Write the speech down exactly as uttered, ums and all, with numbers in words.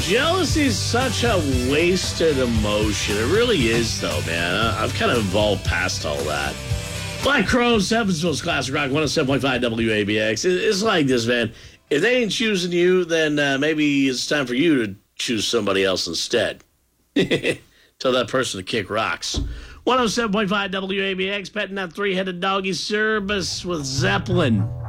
Jealousy is such a wasted emotion. It really is, though, man. I, I've kind of evolved past all that. Black Crowes, Evansville's Classic Rock, one oh seven point five W A B X. It, it's like this, man. If they ain't choosing you, then uh, maybe it's time for you to choose somebody else instead. Tell that person to kick rocks. one oh seven point five W A B X, petting that three-headed doggy service with Zeppelin.